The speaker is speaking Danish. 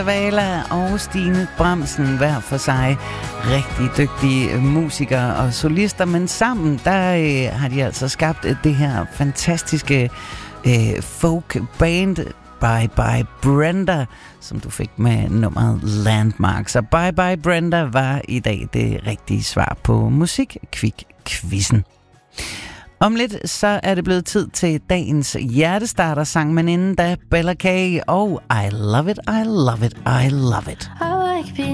Vala og Stine Bramsen, hver for sig rigtig dygtige musikere og solister, men sammen der har de altså skabt det her fantastiske folk band Bye Bye Brenda, som du fik med nummeret Landmark. Så Bye Bye Brenda var i dag det rigtige svar på Musikquiz-quizzen. Om lidt så er det blevet tid til dagens hjertestarter-sang, men inden da Bella K og I Love It, I Love It, I Love It.